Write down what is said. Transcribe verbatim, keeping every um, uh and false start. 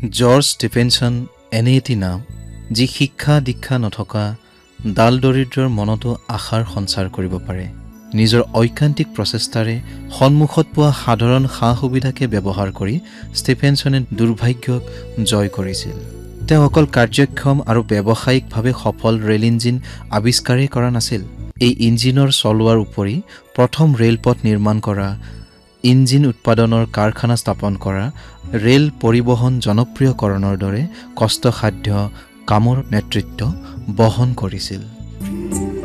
George Stephenson এনে এটি নাম যি শিক্ষা দীক্ষা নথকা দাল দৰিদ্ৰৰ মনতো আশাৰ সঞ্চাৰ কৰিব পাৰে। নিজৰ ঐকান্তিক প্ৰচেষ্টাৰে সন্মুখত পোৱা সাধাৰণ সা সুবিধাকে ব্যৱহাৰ কৰি ষ্টিফেনছনে দুৰ্ভাগ্যক জয় কৰিছিল। তেওঁ অকল কাৰ্যক্ষম আৰু ব্যৱসায়িকভাৱে সফল ৰেল ইঞ্জিন আৱিষ্কাৰেই কৰা নাছিল। এই ইঞ্জিনৰ চলোৱাৰ উপৰি প্ৰথম ৰেলপথ নিৰ্মাণ কৰা, ইঞ্জিন উৎপাদনৰ কাৰখানা স্থাপন কৰা, ৰেল পৰিবহণ জনপ্ৰিয়কৰণৰ দৰে কষ্টসাধ্য কামৰ নেতৃত্ব বহন কৰিছিল।